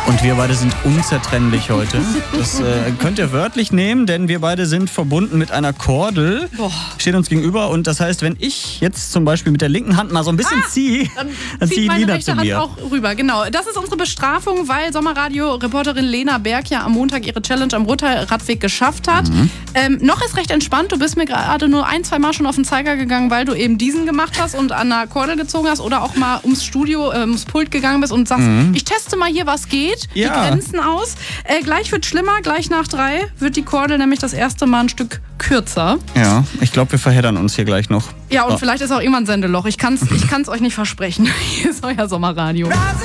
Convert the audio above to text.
Und wir beide sind unzertrennlich heute. Das könnt ihr wörtlich nehmen, denn wir beide sind verbunden mit einer Kordel. Stehen uns gegenüber und das heißt, wenn ich jetzt zum Beispiel mit der linken Hand mal so ein bisschen ziehe, dann zieht meine Lina rechte zu mir. Hand auch rüber. Genau, das ist unsere Bestrafung, weil Sommerradio-Reporterin Lena Berg ja am Montag ihre Challenge am Rotteilradweg geschafft hat. Noch ist recht entspannt. Du bist mir gerade nur 1-2 Mal schon auf den Zeiger gegangen, weil du eben diesen gemacht hast und an der Kordel gezogen hast oder auch mal ums Pult gegangen bist und sagst, ich teste mal hier, was geht. Die Grenzen aus. Gleich wird schlimmer, gleich nach 3 wird die Kordel nämlich das erste Mal ein Stück kürzer. Ja, ich glaube, wir verheddern uns hier gleich noch. Ja, und vielleicht ist auch irgendwann ein Sendeloch. Ich kann's euch nicht versprechen. Hier ist euer Sommerradio.